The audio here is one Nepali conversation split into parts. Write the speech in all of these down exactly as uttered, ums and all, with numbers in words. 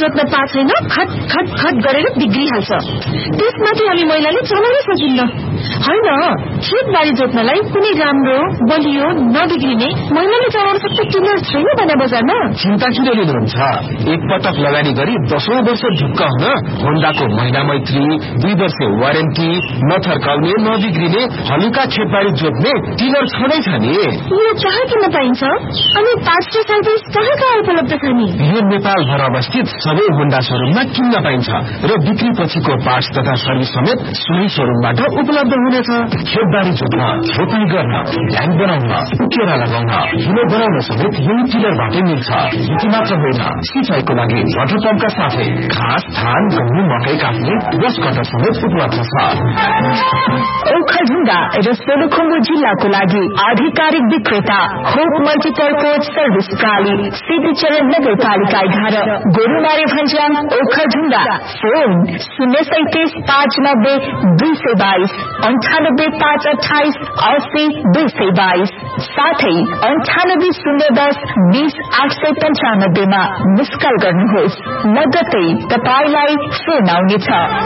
जोत्न पाछैन खट खट खट गरेर बिग्रिहाल्छ। त्यसमाथि हामी महिलाले चलाउनै सकिन्न। होइन, खेतबारी जोत्नलाई कुनै राम्रो बलियो नबिग्रिने महिलाले चलाउन सक्ने टिलर छैन भने बजारमा। चिन्ता किन लिनुहुन्छ? एकपटक लगानी गरी दशौं वर्ष ढुक्क हुन होन्डाको महिला मैत्री, दुई वर्ष वारेन्टी, नथर्काउने नबिग्रिने हलुका खेतबारी जोत्ने टिलर छँदैछ नि। यो कहाँ किन्न पाइन्छ? अनि पार्ट्स र सर्भिस कहाँ कहाँ उपलब्ध छ नि? यो नेपालभर अवस्थित सबै होन्डा शोरूममा किन्न पाइन्छ र बिक्री पछिको पार्ट्स तथा सर्भिस समेत सोही शोरूमबाट उपलब्ध हुनेछ। खेतबारी जोत्न, रोपाई गर्न, ध्यान बनाउन, उकेरा लगाउन, हिलो बनाउन समेत यही टिलरबाटै मिल्छ। यति मात्र होइन, सिंचाइको लागि वाटर पम्पका साथै घाँस, धान, गहुँ, मकै काट्ने ब्रस कटर समेत उपलब्ध छ। ओखलढुङ्गा र सोलुखुम्बु जिल्लाको लागि आधिकारिक विक्रेता होप मल्टिपर्पज सर्भिस प्रणाली, सिद्धिचरण नगरपालिका एघार, गोरुमारे भन्ज्याङ, ओखलढुङ्गा। फोन शून्य सैतिस पाँच नब्बे दुई सय बाइस, अन्ठानब्बे पाँच अठाइस अस्सी दुई सय बाइस, साथै अन्ठानब्बे शून्य दस बीस आठ सय पन्चानब्बेमा मिस कल गर्नुहोस्। लगत्तै तपाईलाई फोन आउनेछ।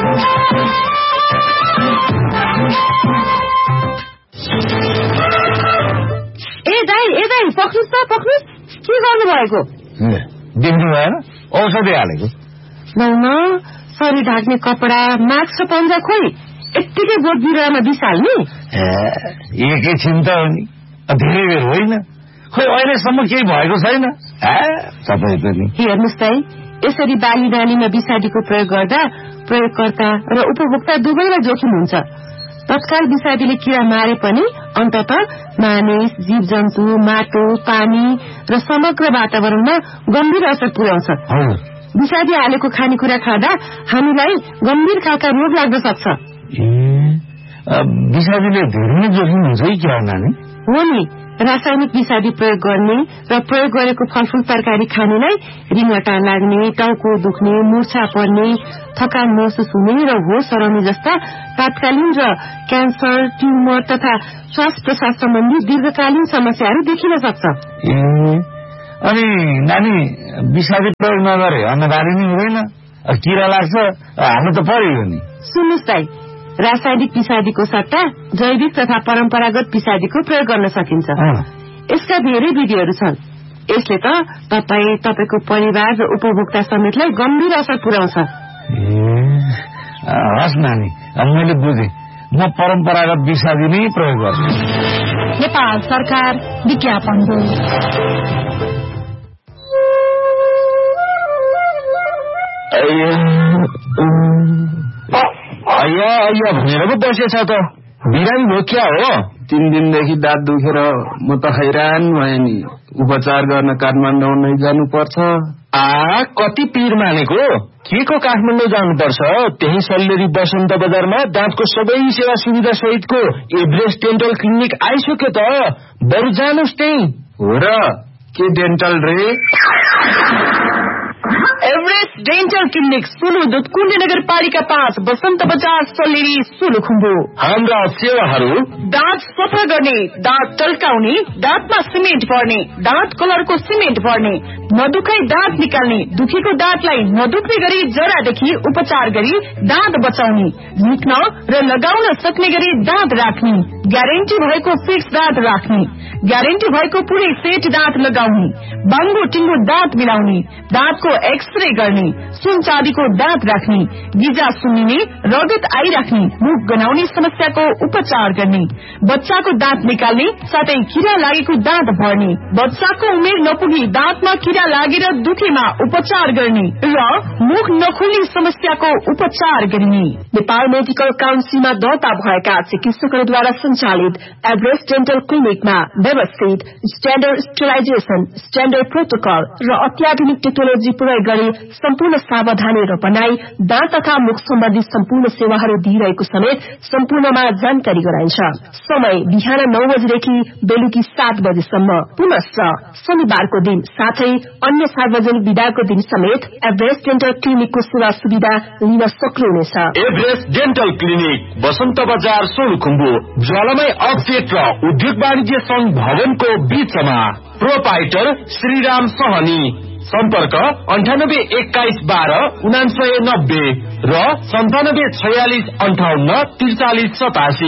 ए दाइ ए दाइ पक्नुस् त पक्नुस्। के गर्नु भएको? देख्नु भएन? औषधि हालेको। न शरीर ढाक्ने कपडा, मास्क र पन्जा खोइ यत्तिकै बोट बिरुवामा बिसाल्ने? एकैछिन त हो नि, धेरै बेर होइन। खोइ अहिलेसम्म केही भएको छैन। तपाईँ पनि हेर्नुहोस् दाइ, यसरी बाली नालीमा विषादीको प्रयोग गर्दा प्रयोगकर्ता र उपभोक्ता दुवैलाई जोखिम हुन्छ। तत्काल विषादीले किरा मारे पनि अन्तत मानिस, जीव जन्तु, माटो, पानी र समग्र वातावरणमा गम्भीर असर पुर्याउँछ। विषादी हालेको खानेकुरा खाँदा हामीलाई गम्भीर खालका रोग लाग्न सक्छ। विषादीले धेरै जोखिम हुन्छ कि क्या नानी? हो नि, रासायनिक विषादी प्रयोग गर्ने र प्रयोग गरेको फलफूल तरकारी खानेलाई रिङ्गटा लाग्ने, टाउको दुख्ने, मूर्छा पर्ने, थकान महसुस हुने र होस हराउने जस्ता तात्कालीन र क्यान्सर, ट्युमर तथा श्वास प्रश्वास सम्बन्धी दीर्घकालीन समस्याहरू देखिन सक्छ। अनि नानी, विषादी प्रयोग नगरे अन्नबाली नै हुँदैन, किरा लाग्छ, हाल्नु त पर्यो नि। सुन्नुहोस् दाइ, रासायनिक विषादीको सट्टा जैविक तथा परम्परागत विषादीको प्रयोग गर्न सकिन्छ। यसका धेरै विधिहरू छन्। यसले त तपाईँ, तपाईँको परिवार र उपभोक्ता समेतलाई गम्भीर असर पुर्याउँछ। हस् नानी, मैले बुझेँ। म परम्परागत विषादी नै प्रयोग गर्छु। नेपाल सरकार विज्ञापन हो। अయ్या अయ్या भनेर पो बसेछ त। बिरामी भयो क्या हो? तीन दिनदेखि दाँत दुखेर म त हैरान भएँ नि। उपचार गर्न काठमाडौँ नै जानुपर्छ। आ कति पीर मानेको? के को काठमाडौँ जानुपर्छ? त्यही सल्लेरी बसन्त बजारमा दाँतको सबै सेवा सुविधा सहितको एभरेस्ट डेन्टल क्लिनिक आइसक्यो त। बरु जानुहोस् त्यही। हो र? के डेन्टल रे? एभरेस्ट डेन्टल क्लिनिक, सुलुदुत, कुण्ड नगरपालिका पाँच, बसन्त बजार, सल्लेरी, सोलुखुम्बु। हाम्रा सेवाहरू: दाँत सफा गर्ने, दाँत टल्काउने, दाँतमा सिमेन्ट भर्ने, दाँत कलरको सिमेन्ट भर्ने, नदुखाई दाँत निकाल्ने, दुखेको दाँतलाई नदुख्ने गरी जरादेखि उपचार गरी दाँत बचाउने, निक्न र लगाउन सक्ने गरी दाँत राख्ने, ग्यारेन्टी भएको फिक्स दाँत राख्ने, ग्यारेन्टी भएको पुरै सेट दाँत लगाउने, बाङ्गो टिङ्गो दाँत मिलाउने, दाँतको एक्सरे गर्ने, सुन चाँदीको दाँत राख्ने, गिजा सुन्निने, रगत आइराख्ने, मुख गनाउने समस्याको उपचार गर्ने, बच्चाको दाँत निकाल्ने, साथै किरा लागेको दाँत भर्ने, बच्चाको उमेर नपुगी दाँतमा किरा लागेर दुखेमा उपचार गर्ने र मुख नखोल्ने समस्याको उपचार गर्ने। नेपाल मेडिकल काउन्सिलमा दर्ता भएका चिकित्सकहरूद्वारा सञ्चालित एभरेस्ट डेन्टल क्लिनिकमा व्यवस्थित स्ट्याण्डर्ड स्टेलाइजेसन, स्ट्याण्डर्ड प्रोटोकल र अत्याधुनिक टेक्नोलोजी प्रयोग गरी सम्पूर्ण सावधानी र बनाई दाँत तथा मुख सम्बन्धी सम्पूर्ण सेवाहरू दिइरहेको समेत सम्पूर्णमा जानकारी गराइन्छ। समय बिहान नौ बजेदेखि बेलुकी सात बजेसम्म। पुनश्च शनिबारको दिन साथै अन्य सार्वजनिक विदाको दिन समेत एभरेस्ट डेन्टल क्लिनिकको सेवा सुविधा लिन सक्नुहुनेछ। एभरेस्ट डेन्टल क्लिनिक, बसन्त बजार, सोलुखुम्बु, ज्वालामय अपडेट र उद्योग वाणिज्य संघ भवनको बीचमा। प्रोपाइटर श्रीराम सहनी। सम्पर्क अन्ठानब्बे एक्काइस बाह्र उनासय नब्बे र सन्तानब्बे छयालिस अन्ठाउन्न त्रिचालिस सतासी।